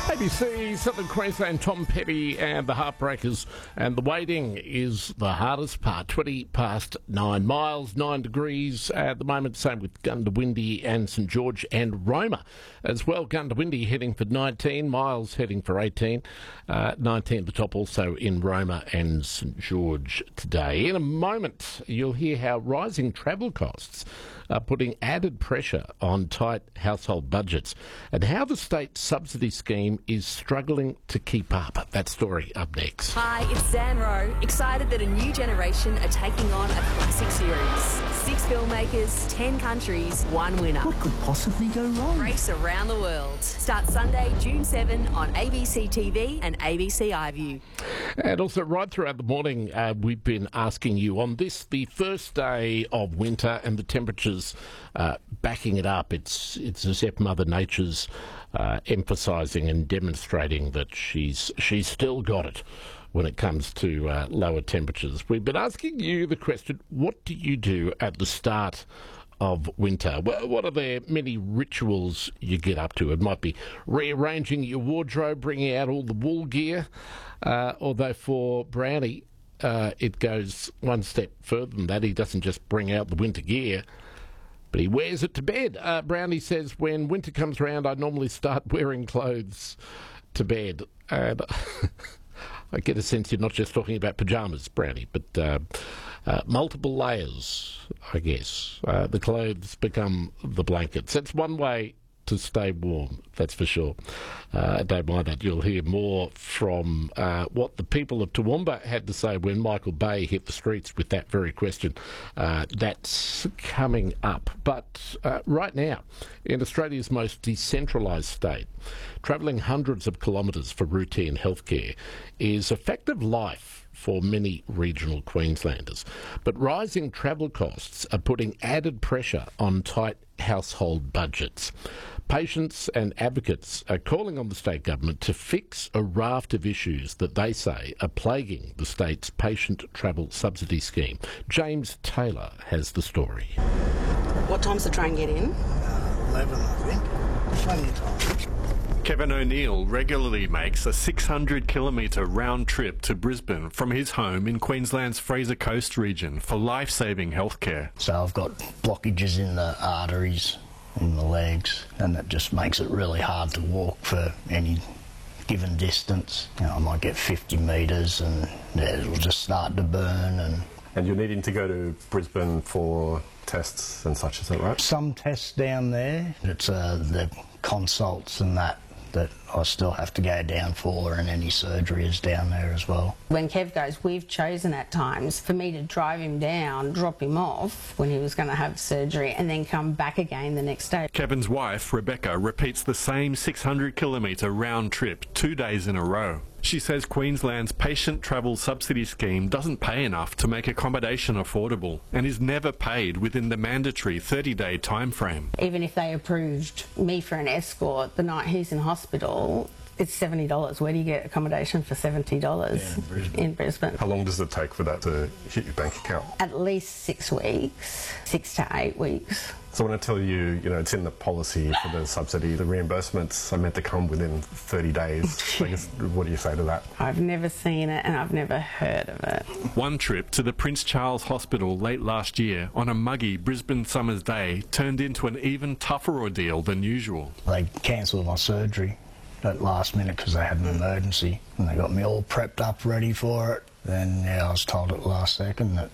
ABC, Southern Queensland, Tom Petty and the Heartbreakers. And the waiting is the hardest part. 20 past 9 miles, 9 degrees at the moment. Same with Goondiwindi and St George and Roma as well. Goondiwindi heading for 19, Miles heading for 18. 19 at the top also in Roma and St George today. In a moment, you'll hear how rising travel costs are putting added pressure on tight household budgets and how the state subsidy scheme is struggling to keep up. That story up next. Hi, it's Zan Rowe, excited that a new generation are taking on a classic series. 6 filmmakers, 10 countries, 1 winner. What could possibly go wrong? Race around the world. Starts Sunday, June 7 on ABC TV and ABC iView. And also right throughout the morning, we've been asking you on this, the first day of winter and the temperatures backing it up. It's as if Mother Nature's emphasising and demonstrating that she's still got it when it comes to lower temperatures. We've been asking you the question, what do you do at the start of winter? What are the many rituals you get up to? It might be rearranging your wardrobe, bringing out all the wool gear, although for Brownie, it goes one step further than that. He doesn't just bring out the winter gear, but he wears it to bed. Brownie says, when winter comes around, I normally start wearing clothes to bed. And I get a sense you're not just talking about pyjamas, Brownie, but multiple layers, I guess. The clothes become the blankets. That's one way to stay warm, that's for sure. Don't mind that. You'll hear more from what the people of Toowoomba had to say when Michael Bay hit the streets with that very question. That's coming up. But right now, in Australia's most decentralised state, travelling hundreds of kilometres for routine healthcare is a fact of life for many regional Queenslanders. But rising travel costs are putting added pressure on tight household budgets. Patients and advocates are calling on the state government to fix a raft of issues that they say are plaguing the state's patient travel subsidy scheme. James Taylor has the story. What time's the train get in? 11, I think. Plenty of time. Kevin O'Neill regularly makes a 600-kilometre round trip to Brisbane from his home in Queensland's Fraser Coast region for life-saving healthcare. So I've got blockages in the arteries in the legs, and it just makes it really hard to walk for any given distance. You know, I might get 50 metres and it'll just start to burn. And you're needing to go to Brisbane for tests and such, is that right? Some tests down there. It's the consults and that I still have to go down for, and any surgery is down there as well. When Kev goes, we've chosen at times for me to drive him down, drop him off when he was going to have surgery, and then come back again the next day. Kevin's wife, Rebecca, repeats the same 600-kilometre round trip 2 days in a row. She says Queensland's patient travel subsidy scheme doesn't pay enough to make accommodation affordable and is never paid within the mandatory 30-day time frame. Even if they approved me for an escort the night he's in hospital, it's $70. Where do you get accommodation for $70 in Brisbane? How long does it take for that to hit your bank account? At least 6 weeks, 6 to 8 weeks. So when I tell you, it's in the policy for the subsidy, the reimbursements are meant to come within 30 days. I guess, what do you say to that? I've never seen it and I've never heard of it. One trip to the Prince Charles Hospital late last year on a muggy Brisbane summer's day turned into an even tougher ordeal than usual. They cancelled my surgery at last minute because they had an emergency, and they got me all prepped up ready for it. Then I was told at the last second that